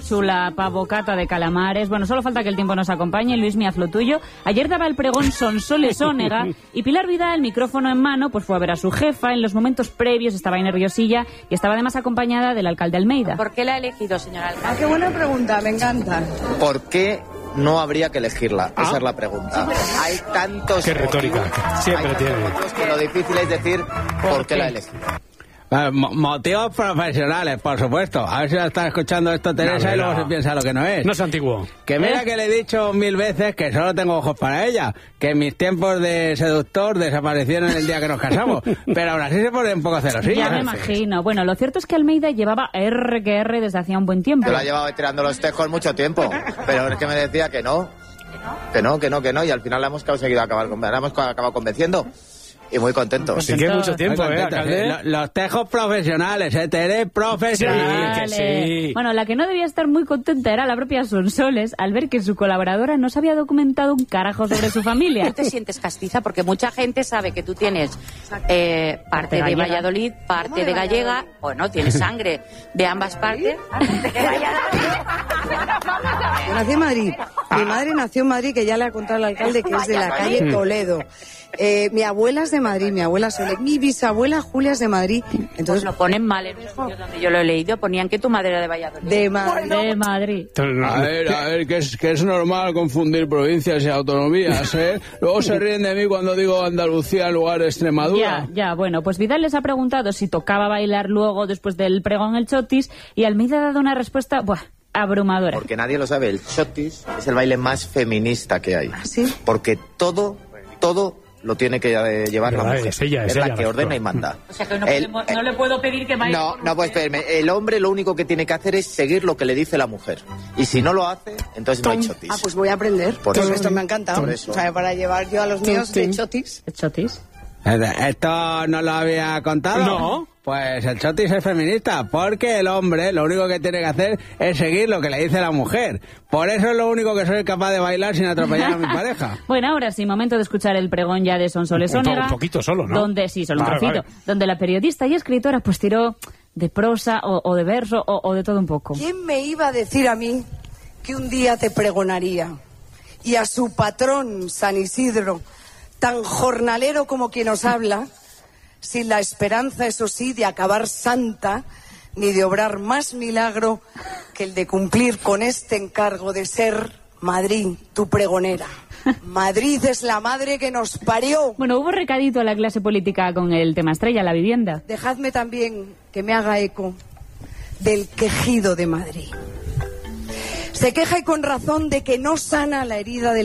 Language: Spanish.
chula pavocata de calamares. Bueno, solo falta que el tiempo nos acompañe. Luismi, haz lo tuyo. Ayer daba el pregón Sonsoles Onega y Pilar Vidal, micrófono en mano, pues fue a ver a su jefa. En los momentos previos estaba ahí nerviosilla y estaba además acompañada del alcalde Almeida. ¿Por qué la ha elegido, señor alcalde? Ah, qué buena pregunta, me encanta. ¿Por qué no habría que elegirla? Esa es la pregunta. Hay tantos... Qué retórica. Siempre tiene. Que lo difícil es decir por qué la ha elegido. Motivos profesionales, por supuesto. A ver si la está escuchando esto Teresa y luego se piensa lo que no es. No es antiguo. Que mira que le he dicho 1000 veces que solo tengo ojos para ella, que mis tiempos de seductor desaparecieron el día que nos casamos, pero aún así se pone un poco celosilla. Ya me imagino. Bueno, lo cierto es que Almeida llevaba R desde hacía un buen tiempo. Yo la llevaba tirando los tejos mucho tiempo, pero es que me decía que no, y al final la hemos conseguido acabar convenciendo. Y muy contentos. Sí que mucho tiempo, alcalde. Los tejos profesionales, Tere, profesionales. Sí, que sí. Bueno, la que no debía estar muy contenta era la propia Sonsoles al ver que su colaboradora no se había documentado un carajo sobre su familia. ¿Tú te sientes castiza? Porque mucha gente sabe que tú tienes parte de Valladolid, parte de gallega, o no, tienes sangre de ambas partes. Yo nací en Madrid. Mi madre nació en Madrid, que ya le ha contado el alcalde, que es de la calle Toledo. Mi abuela es de Madrid, mi abuela Sole, mi bisabuela Julia es de Madrid. Entonces pues lo ponen mal en un sitio donde yo lo he leído, ponían que tu madre era de Valladolid. De Madrid. De Madrid. A ver, que es normal confundir provincias y autonomías, ¿eh? Luego se ríen de mí cuando digo Andalucía en lugar de Extremadura. Ya, bueno, pues Vidal les ha preguntado si tocaba bailar luego después del pregón el chotis y Almeida ha dado una respuesta, abrumadora. Porque nadie lo sabe, el chotis es el baile más feminista que hay. ¿Sí? Porque todo lo tiene que llevar la mujer. Es ella, la que ordena y manda. O sea que no le puedo pedir que baile. No puedes pedirme. El hombre lo único que tiene que hacer es seguir lo que le dice la mujer. Y si no lo hace, entonces no hay chotis. Ah, pues voy a aprender. Por eso. Esto me ha encantado. Por eso. O sea, para llevar yo a los míos de chotis. ¿El chotis? ¿Esto no lo había contado? No. Pues el chotis es feminista, porque el hombre lo único que tiene que hacer es seguir lo que le dice la mujer. Por eso es lo único que soy capaz de bailar sin atropellar a mi pareja. Bueno, ahora sí, momento de escuchar el pregón ya de Sonsoles Onega. Un poquito solo, ¿no? Donde, sí, solo un trocito. Donde la periodista y escritora pues tiró de prosa o de verso o de todo un poco. ¿Quién me iba a decir a mí que un día te pregonaría? Y a su patrón, San Isidro, tan jornalero como quien os habla, sin la esperanza, eso sí, de acabar santa, ni de obrar más milagro que el de cumplir con este encargo de ser Madrid, tu pregonera. Madrid es la madre que nos parió. Bueno, hubo recadito a la clase política con el tema estrella, la vivienda. Dejadme también que me haga eco del quejido de Madrid. Se queja y con razón de que no sana la herida del